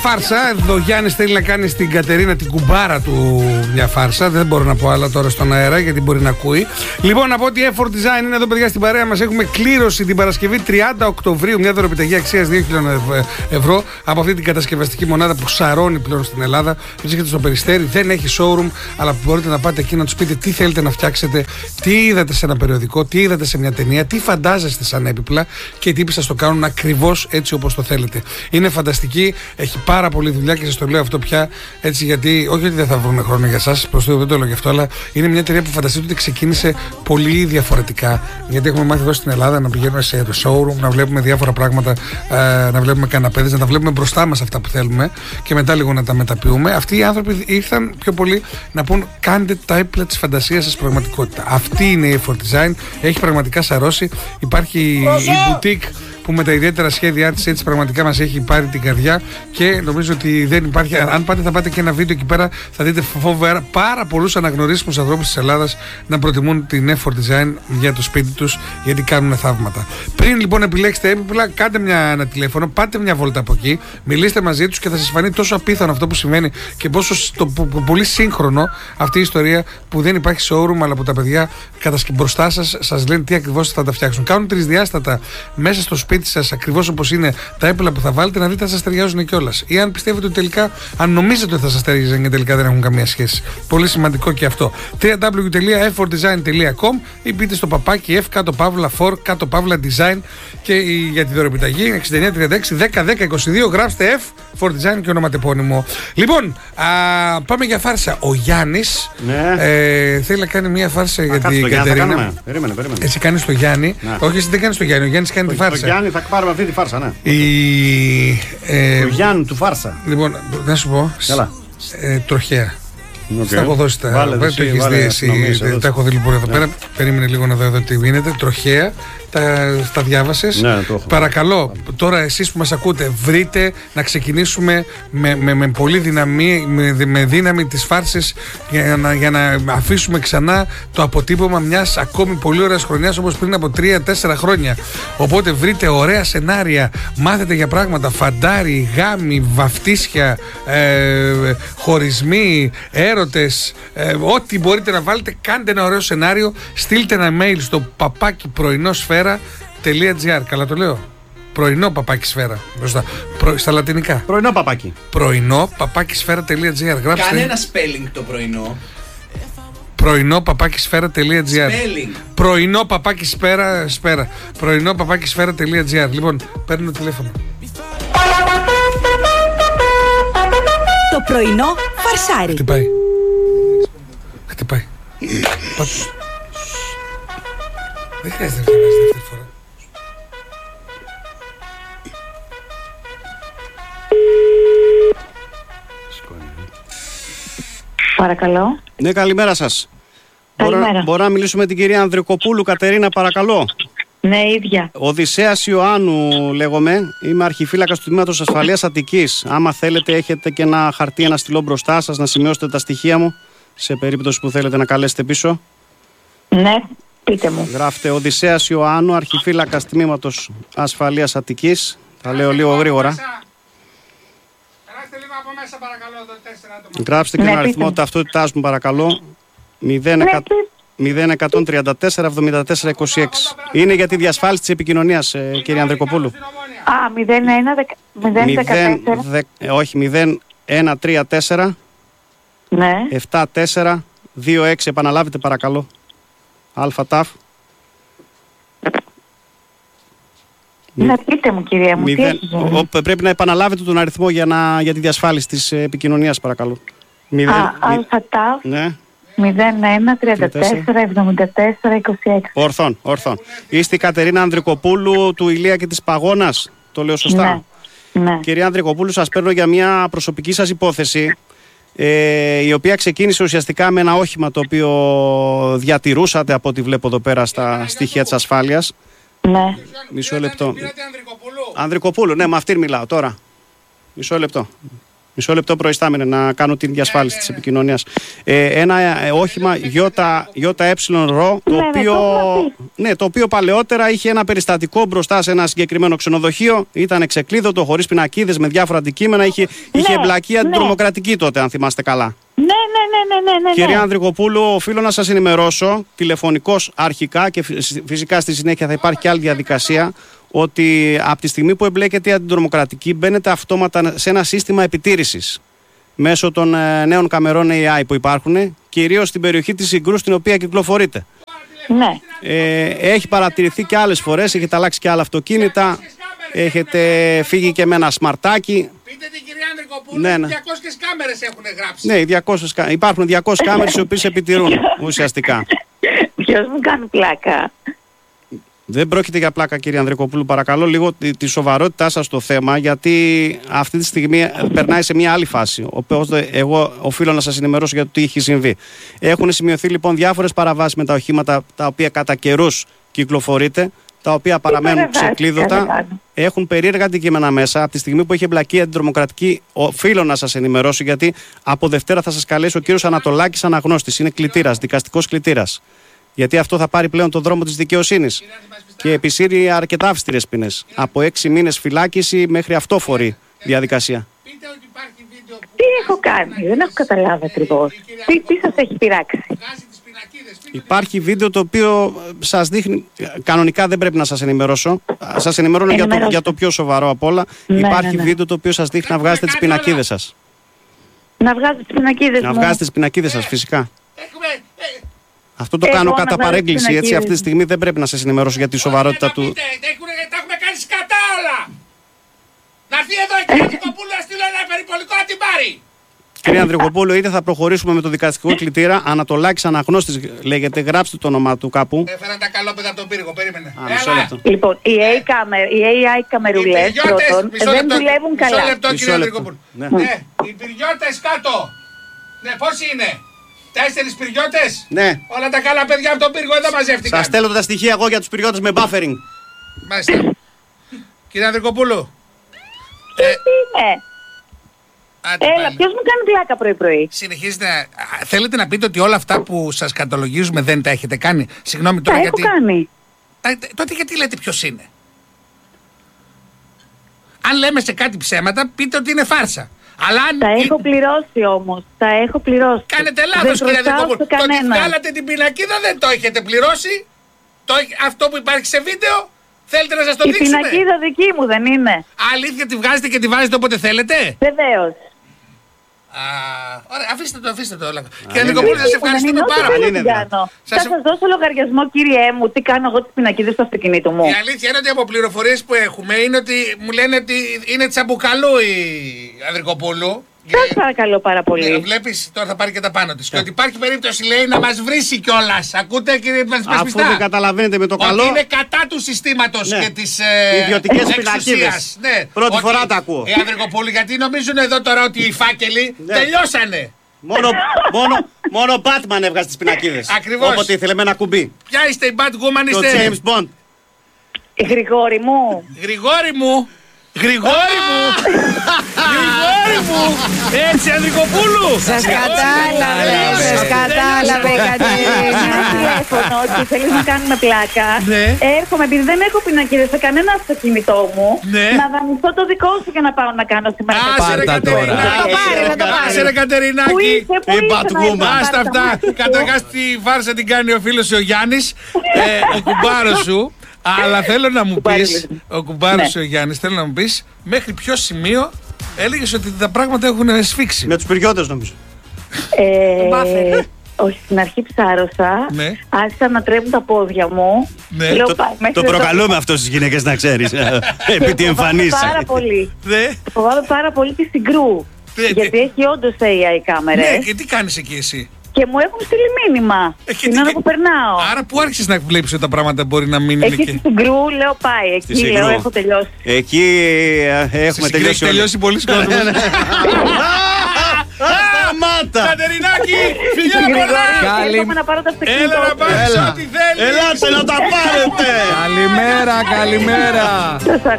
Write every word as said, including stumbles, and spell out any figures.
Φάρσα, εδώ ο Γιάννης θέλει να κάνει στην Κατερίνα την κουμπάρα του μια φάρσα. Δεν μπορώ να πω άλλα τώρα στον αέρα γιατί μπορεί να ακούει. Λοιπόν, να πω ότι Effort Design είναι εδώ, παιδιά, στην παρέα μας. Έχουμε κλήρωση την Παρασκευή τριάντα Οκτωβρίου, μια δωροπιταγή αξίας δύο χιλιάδες ευρώ από αυτή την κατασκευαστική μονάδα που σαρώνει πλέον στην Ελλάδα. Βρίσκεται στο Περιστέρι, δεν έχει showroom, αλλά μπορείτε να πάτε εκεί να τους πείτε τι θέλετε να φτιάξετε, τι είδατε σε ένα περιοδικό, τι είδατε σε μια ταινία, τι φαντάζεστε σαν έπιπλα και οι τύποι σας το κάνουν ακριβώς έτσι όπως το θέλετε. Είναι φανταστική, έχει πάρα πολύ δουλειά και σας το λέω αυτό πια έτσι, γιατί όχι ότι δεν θα βρουν χρόνο για εσάς, προς το δεν το λέω γι' αυτό, αλλά είναι μια εταιρεία που φανταστείτε ότι ξεκίνησε πολύ διαφορετικά. Γιατί έχουμε μάθει εδώ στην Ελλάδα να πηγαίνουμε σε showroom, να βλέπουμε διάφορα πράγματα, να βλέπουμε καναπέδες, να τα βλέπουμε μπροστά μας αυτά που θέλουμε και μετά λίγο να τα μεταποιούμε. Αυτοί οι άνθρωποι ήρθαν πιο πολύ να πούν: κάντε τα έπιπλα της φαντασίας σας πραγματικότητα. Αυτή είναι η Effort Design, έχει πραγματικά σαρώσει. Υπάρχει η boutique που με τα ιδιαίτερα σχέδιά της έτσι πραγματικά μας έχει πάρει την καρδιά και νομίζω ότι δεν υπάρχει. Αν πάτε, θα πάτε και ένα βίντεο εκεί πέρα, θα δείτε φοβερά πάρα πολλούς αναγνωρίσιμους ανθρώπους της Ελλάδας να προτιμούν την Effort Design για το σπίτι τους, γιατί κάνουν θαύματα. Πριν λοιπόν επιλέξετε έπιπλα, κάντε μια, ένα τηλέφωνο, πάτε μια βόλτα από εκεί, μιλήστε μαζί τους και θα σας φανεί τόσο απίθανο αυτό που συμβαίνει και πόσο το, που, που, πολύ σύγχρονο αυτή η ιστορία που δεν υπάρχει showroom, αλλά που τα παιδιά μπροστά σας σας λένε τι ακριβώς θα τα φτιάξουν. Κάνουν τρισδιάστατα μέσα στο σπίτι σας ακριβώς όπως είναι τα έπιπλα που θα βάλετε, να δείτε αν σας ταιριάζουν κιόλας. Ή αν πιστεύετε ότι τελικά, αν νομίζετε ότι θα σας ταιριάζουν και τελικά δεν έχουν καμία σχέση. Πολύ σημαντικό και αυτό. double-u double-u double-u τελεία effort design τελεία com ή μπείτε στο παπάκι F κάτω παύλα φορ κάτω παύλα design και για τη δωρεπιταγή εξήντα εννιά τριάντα έξι δέκα δέκα είκοσι δύο γράψτε F for design και ονοματεπώνυμο. Λοιπόν, α, πάμε για φάρσα. Ο Γιάννης ναι. ε, θέλει να κάνει μια φάρσα α, για την Κατερίνα. Περίμενε, περίμενε. Εσύ κάνεις το Γιάννη. Ναι. Όχι, εσύ δεν κάνεις το Γιάννη. Ο Γιάννης κάνει το, τη φάρσα. Το Γιάννη θα πάρουμε αυτή τη φάρσα, ναι. Η, ε, το Γιάννη του φάρσα. Λοιπόν, να σου πω. Καλά. Ε, τροχέα. Okay. Θα έχω δώσει τα. Βάλε, το έχεις δει εσύ. Τα έχω δει λοιπόν εδώ πέρα. Περίμενε λίγο να δω εδώ τι γίνεται. Τροχέα. Τα, τα διάβασες. Ναι, παρακαλώ, τώρα εσείς που μας ακούτε, βρείτε να ξεκινήσουμε με, με, με πολύ δύναμη, με, με δύναμη της φάρσης για να, για να αφήσουμε ξανά το αποτύπωμα μιας ακόμη πολύ ωραίας χρονιάς όπως πριν από τρία τέσσερα χρόνια. Οπότε βρείτε ωραία σενάρια, μάθετε για πράγματα, φαντάρι, γάμοι, βαφτίσια, ε, χωρισμοί, έρωτες, ε, ό,τι μπορείτε να βάλετε, κάντε ένα ωραίο σενάριο, στείλτε ένα mail στο παπάκι πρωινό σφαίρα .gr. Καλά το λέω. Πρωινό παπάκι σφαίρα. Μπροστά. Προ, στα λατινικά. Πρωινό παπάκι. Πρωινό παπάκι σφαίρα.gr. Γράψτε. Κάνε ένα spelling το πρωινό. Πρωινό παπάκι σφαίρα.gr. Spelling. Πρωινό παπάκι σφαίρα. Σπέρα. Πρωινό παπάκι σφαίρα.gr. Λοιπόν, παίρνω τηλέφωνο. Το πρωινό φαρσάρι. Χτυπάει. Χτυπάει. Δεν χρειάζεται να βγάλεις δεύτερη φορά. Παρακαλώ. Ναι, καλημέρα σας. Καλημέρα. Μπορώ, μπορώ να μιλήσουμε με την κυρία Ανδρικοπούλου Κατερίνα, παρακαλώ. Ναι, ίδια. Οδυσσέας Ιωάννου λέγομαι. Είμαι αρχιφύλακας του Τμήματος Ασφαλείας Αττικής. Άμα θέλετε, έχετε και ένα χαρτί, ένα στυλό μπροστά σας να σημειώσετε τα στοιχεία μου σε περίπτωση που θέλετε να καλέσετε πίσω. Ναι. Πείτε μου. Γράφτε Οδυσσέας Ιωάννου, αρχιφύλακας Τμήματος Ασφαλείας Αττικής. Τα λέω λίγο γρήγορα. Περάστε λίγο από μέσα παρακαλώ το τέσσερα άτομα. Γράψτε και ναι, τον αριθμό ταυτότητάς μου παρακαλώ. μηδέν εκατόν τριάντα τέσσερα εβδομήντα τέσσερα είκοσι έξι. Είναι για τη διασφάλιση της επικοινωνίας, ε, κύριε Ανδρικοπούλου. Α, μηδέν ένα δεκατέσσερα. Όχι, μηδέν ένα τρία τέσσερα Ναι. επτά τέσσερα δύο έξι. Επαναλάβετε παρακαλώ. Αλφα ταφ. Ναι, πείτε μου κυρία μου, τι έχει γίνει? Ο, πρέπει να επαναλάβετε τον αριθμό για, να, για τη διασφάλιση της επικοινωνίας παρακαλώ. Α, αλφα ταφ. Ναι. μηδέν ένα τριάντα τέσσερα εβδομήντα τέσσερα είκοσι έξι. Ορθόν, ορθόν. Είστε η Κατερίνα Ανδρικοπούλου του Ηλία και της Παγώνας. Το λέω σωστά? Ναι. Ναι. Κυρία Ανδρικοπούλου, σας παίρνω για μια προσωπική σας υπόθεση, ε, η οποία ξεκίνησε ουσιαστικά με ένα όχημα το οποίο διατηρούσατε από ό,τι βλέπω εδώ πέρα στα στοιχεία της ασφάλειας. Ναι. Μισό λεπτό. Ανδρικοπούλου, ναι, με αυτήν μιλάω τώρα. Μισό λεπτό. Μισό λεπτό προϊστάμενε να κάνω την διασφάλιση της επικοινωνίας. Ε, ένα ε, όχημα ΙΕ ρο, το, Ναι, οποίο, το ναι, το οποίο παλαιότερα είχε ένα περιστατικό μπροστά σε ένα συγκεκριμένο ξενοδοχείο. Ήταν ξεκλείδωτο, χωρίς πινακίδες, με διάφορα αντικείμενα. Είχε, είχε Ναι, εμπλακεί ναι. αντιτρομοκρατική τότε, αν θυμάστε καλά. Ναι, ναι, ναι, ναι, ναι, ναι. Κυρία Ανδρικοπούλου, οφείλω να σας ενημερώσω τηλεφωνικώς αρχικά και φυσ- φυσικά στη συνέχεια θα υπάρχει και άλλη διαδικασία, ότι από τη στιγμή που εμπλέκεται η αντιτρομοκρατική μπαίνετε αυτόματα σε ένα σύστημα επιτήρησης μέσω των ε, νέων καμερών έι άι που υπάρχουν, κυρίως στην περιοχή της συγκρούς στην οποία κυκλοφορείτε. Ναι. Ε, έχει παρατηρηθεί και άλλες φορές, έχετε αλλάξει και άλλα αυτοκίνητα, έχετε φύγει και με ένα σμαρτάκι. Πείτε την κυρία Ανδρικοπούλου, Ναι, ναι. διακόσιες κάμερες έχουν γράψει. Ναι, διακόσιες, κα- υπάρχουν διακόσιες κάμερες οι οποίες επιτηρούν ουσιαστικά. Ποιος μου κάνει πλάκα. Δεν πρόκειται για πλάκα, κύριε Ανδρικοπούλου. Παρακαλώ λίγο τη, τη σοβαρότητά σας στο θέμα, γιατί αυτή τη στιγμή ε, περνάει σε μια άλλη φάση. Οπότε, εγώ οφείλω να σας ενημερώσω για το τι έχει συμβεί. Έχουν σημειωθεί λοιπόν διάφορες παραβάσεις με τα οχήματα τα οποία κατά καιρούς κυκλοφορείτε, τα οποία παραμένουν παραβάσεις, ξεκλείδωτα, καλά. έχουν περίεργα αντικείμενα μέσα. Από τη στιγμή που έχει εμπλακεί η αντιτρομοκρατική, οφείλω να σας ενημερώσω, γιατί από Δευτέρα θα σας καλέσει ο κύριος Ανατολάκης Αναγνώστης. Είναι κλητήρας, δικαστικός κλητήρας. Γιατί αυτό θα πάρει πλέον τον δρόμο της δικαιοσύνης και επισύρει αρκετά αυστηρές ποινές. Από έξι μήνες φυλάκιση μέχρι αυτόφορη διαδικασία. Πείτε ότι υπάρχει βίντεο που Τι έχω κάνει, δεν έχω καταλάβει ακριβώς. Τι, τι σας έχει πειράξει. βγάζει τις πινακίδες. Πείτε Υπάρχει βίντεο το οποίο σας δείχνει, κανονικά δεν πρέπει να σας ενημερώσω, σας ενημερώνω για το, Ενημερώστε. για το πιο σοβαρό απ' όλα. Ναι, Υπάρχει ναι, ναι. βίντεο το οποίο σας δείχνει να βγάζετε τις πινακίδες σας. Να βγάζω τις πινακίδες Να μου. βγάζετε τις πινακίδες σας φυσικά. έχουμε. ε, Αυτό το Εγώ κάνω να κατά βγάλω τις παρέγκληση, έτσι πινακίδες αυτή τη μου. στιγμή δεν πρέπει να σας ενημερώσω για τη σοβαρότητα να του. πείτε, έχουνε, τα έχουμε κάνει σκατά όλα. Να έρθει εδώ η κυρία Ανδρικοπούλου να στείλω ένα περιπολικό να την πάρει. Κύριε Ανδρικοπούλου, είτε θα προχωρήσουμε με το δικαστικό κλητήρα, Ανατολάκης Αναγνώστης λέγεται, γράψτε το όνομα του κάπου. Έφεραν τα καλόπεδα από τον πύργο, περίμενε. Α, μισό λεπτό. Λοιπόν, οι έι άι κάμερ- οι έι άι καμερουλές Οι πυριώτες, πρώτον μισό δεν λεπτό, δουλεύουν μισό καλά. λεπτό, Μισό κύριε λεπτό. Ανδρικοπούλου. Ναι. Ναι, οι πυριώτες κάτω. Ναι, πόσοι είναι. Τέσσερις πυριώτες. Ναι. Όλα τα καλά παιδιά από τον πύργο εδώ μαζεύτηκαν. Σας στέλνω τα στοιχεία εγώ για τους πυριώτες με buffering. Μάλιστα. Κύριε Ανδρικοπούλου. Τι είναι. Άντε Έλα, πάλι. ποιος μου κάνει πλάκα πρωί-πρωί. Συνεχίζετε. να- α, Θέλετε να πείτε ότι όλα αυτά που σας καταλογίζουμε δεν τα έχετε κάνει. Συγγνώμη Τα τώρα έχω γιατί. κάνει. Α, τότε γιατί λέτε ποιος είναι. Αν λέμε σε κάτι ψέματα, πείτε ότι είναι φάρσα. Αλλά αν Τα ε- έχω πληρώσει όμως. Τα έχω πληρώσει. κάνετε Δεν λάθος, κύριε χρωστάω Ανδρικοπούλου. σε Το ότι κανέναν. βγάλατε την πινακίδα δεν το έχετε πληρώσει. Το, έχ- αυτό που υπάρχει σε βίντεο, θέλετε να σας το Η δείξουμε. πινακίδα δική μου δεν είναι. Αλήθεια τη βγάζετε και τη βάζετε όποτε θέλετε. Βεβαίως. Α, ωραία, αφήστε το, αφήστε το όλα. Κύριε Ανδρικοπούλου, σας Δική μου δεν ευχαριστούμε είναι, πάρα ό,τι πολύ. θέλω είναι την δυνατό. κάνω. Σας Θα ευ- σας δώσω λογαριασμό, κύριέ μου, τι κάνω εγώ τις πινακίδες του αυτοκινήτου μου. Η αλήθεια είναι ότι από πληροφορίες που έχουμε είναι ότι μου λένε ότι είναι τσαμπουκαλού η Ανδρικοπούλου. Σας παρακαλώ πάρα πολύ. Βλέπει, τώρα θα πάρει και τα πάνω τη. Και ότι υπάρχει περίπτωση, λέει, να μα βρει κιόλα. Ακούτε, κύριε Αφού δεν καταλαβαίνετε με το Ότι καλό. είναι κατά του συστήματο Ναι. και τη ε, Ιδιωτικές εξουσίας. πινακίδες. Ναι. Πρώτη Ότι- φορά τα ακούω. Ε, Ανδρικοπούλου, γιατί νομίζουν εδώ τώρα ότι οι φάκελοι Ναι. τελειώσανε. Μόνο, μόνο, μόνο ο Batman έβγαζε τις πινακίδες. Ακριβώς. Όποτε ήθελε με ένα κουμπί. Ποια είστε, η Bad Woman, Το είστε. James Bond. Γρηγόρη μου. Γρηγόρη μου. Γρηγόρη μου! Γρηγόρη μου! Έτσι, Ανδρικοπούλου! Σας κατάλαβε, σας κατάλαβε Ένα Κατερίνα. τηλέφωνο και θέλεις να κάνουμε πλάκα. Ναι. Έρχομαι, επειδή δεν έχω πινακίδες σε κανένα αυτοκίνητό μου, Ναι. να δανειστώ το δικό σου για να πάω να κάνω σήμερα. Άσε ρε Πάρτα τώρα. Κατερινάκη! Θα το πάρει, θα το πάρει. Άσε ρε Πού Κατερινάκη! είσαι, πού Η είσαι, Batwoman. να Άστα πάρω τα αυτά. μάτια σου. Καταρχάς τη φάρσα την κάνει ο φίλος ο Γιάννης, ε, ο κουμπάρος σου. Αλλά θέλω να μου Κουμπάρι, πεις, λοιπόν. ο κουμπάρος Ναι. σου ο Γιάννης, θέλω να μου πεις μέχρι ποιο σημείο έλεγες ότι τα πράγματα έχουν σφίξει. Με τους πυριώτες νομίζω. Ε, Buffer. όχι, στην αρχή ψάρωσα. Ναι. Άρχισα να τρέμουν τα πόδια μου. Ναι. Λέω, Το, πάει, μέχρι το εδώ. προκαλούμε αυτό στις γυναίκες να ξέρεις. Επί τη Και φοβάμαι εμφανίση. πάρα πολύ. Ναι. Φοβάμαι πάρα πολύ τη συγκρού. Τι- τι- Γιατί έχει όντως έι άι κάμερες. Ναι, και τι κάνεις εκεί εσύ. Και μου έχουν στείλει μήνυμα Ε, και την τι- ώρα και- που περνάω. Άρα που άρχισες να βλέπεις ότι τα πράγματα μπορεί να μην είναι Εκεί και. στην Γκρου λέω πάει. Εκεί Στη λέω Συγκρού. έχω τελειώσει. Εκεί ε, έχουμε Στη Συγκρού έχει τελειώσει όλοι. τελειώσει πολλοί κόσμος. Σταμάτα! Κατερινάκη, φιλιά Στην πολλά! Καλή- Γρηγόρη, έρχομαι να πάρω το αυτοκίνητο. Έλα να πάρεις Έλα. ό,τι θέλεις. Ελάτε να τα πάρετε! Καλημέρα, καλημέρα. Σας